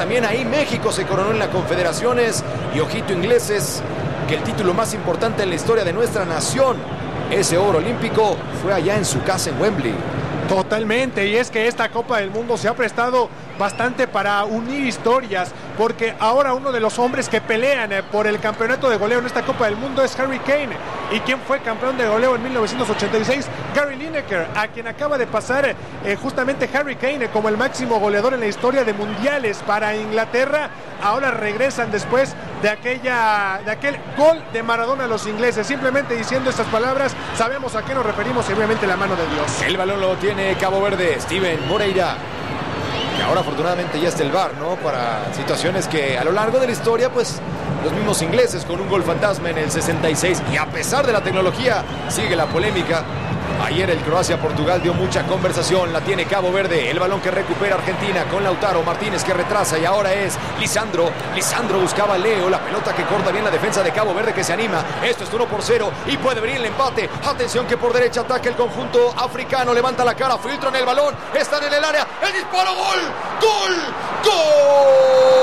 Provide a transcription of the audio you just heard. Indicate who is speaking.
Speaker 1: también ahí México se coronó en la Confederaciones. Y ojito, ingleses, que el título más importante en la historia de nuestra nación, ese oro olímpico, fue allá en su casa en Wembley.
Speaker 2: Totalmente, y es que esta Copa del Mundo se ha prestado bastante para unir historias, porque ahora uno de los hombres que pelean por el campeonato de goleo en esta Copa del Mundo es Harry Kane. ¿Y quién fue campeón de goleo en 1986? Gary Lineker, a quien acaba de pasar justamente Harry Kane como el máximo goleador en la historia de mundiales para Inglaterra. Ahora regresan después de aquel gol de Maradona a los ingleses. Simplemente diciendo estas palabras, sabemos a qué nos referimos y obviamente la mano de Dios.
Speaker 1: El balón lo tiene Cabo Verde, Steven Moreira. Y ahora afortunadamente ya está el VAR, ¿no? Para situaciones que a lo largo de la historia, pues los mismos ingleses con un gol fantasma en el 66. Y a pesar de la tecnología, sigue la polémica. Ayer el Croacia-Portugal dio mucha conversación, la tiene Cabo Verde, el balón que recupera Argentina con Lautaro Martínez que retrasa y ahora es Lisandro buscaba a Leo, la pelota que corta bien la defensa de Cabo Verde que se anima, esto es 1-0 y puede venir el empate, atención que por derecha ataca el conjunto africano, levanta la cara, filtran el balón, están en el área, el disparo, ¡gol!